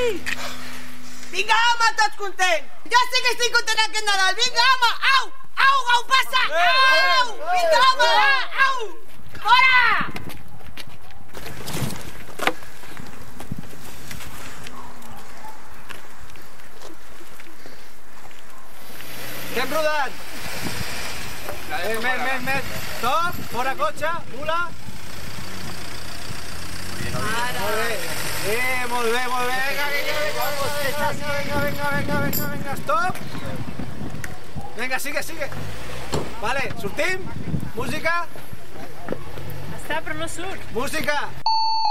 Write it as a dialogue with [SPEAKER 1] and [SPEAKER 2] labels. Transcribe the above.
[SPEAKER 1] Vinga, home, tots contents. Jo sí que estic content aquest Nadal. Vinga, home, au! Au, au, passa! Au! Vinga, home, va! Au! Fora!
[SPEAKER 2] Que hem rodat? Més. Stop, fora cotxe, mula. Molt bé. Vinga, stop. Vinga, sigue. Vale, sortim. Música.
[SPEAKER 3] Està, però no surt.
[SPEAKER 2] Música.